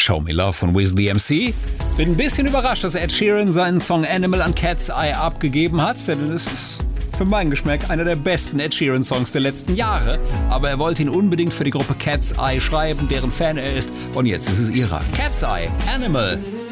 Show Me Love von Wiz the MC. Bin ein bisschen überrascht, dass Ed Sheeran seinen Song Animal an Cat's Eye abgegeben hat, denn es ist für meinen Geschmack einer der besten Ed Sheeran Songs der letzten Jahre. Aber er wollte ihn unbedingt für die Gruppe Cat's Eye schreiben, deren Fan er ist. Und jetzt ist es ihrer. Cat's Eye, Animal.